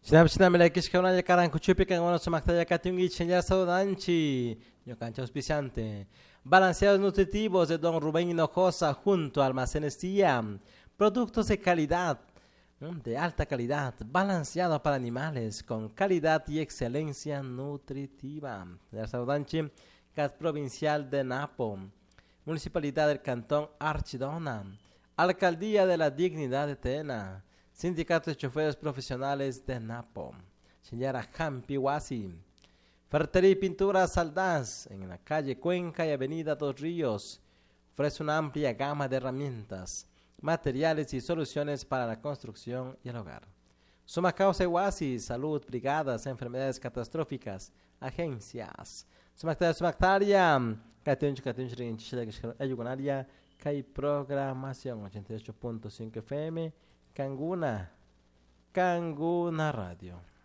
Sinamela Kishkauna Yakaran Kuchupi Kangono Sumakta Yakatungi Chenya Saudanchi, Yocancha auspiciante. Balanceados nutritivos de Don Rubén Hinojosa junto a Almacenes Tiam. Productos de calidad, de alta calidad, balanceados para animales, con calidad y excelencia nutritiva. De Saudanchi, CAT Provincial de Napo, Municipalidad del Cantón Archidona, Alcaldía de la Dignidad de Tena, Sindicato de Choferes Profesionales de Napo, señora Jampi Huasi, Ferretería y Pintura Saldaz, en la calle Cuenca y Avenida Dos Ríos, ofrece una amplia gama de herramientas, materiales y soluciones para la construcción y el hogar. Suma Causa Huasi, salud, brigadas, enfermedades catastróficas, agencias. Sumactaria, Ayugunaria, Kai Programación 88.5 FM, Canguna Radio.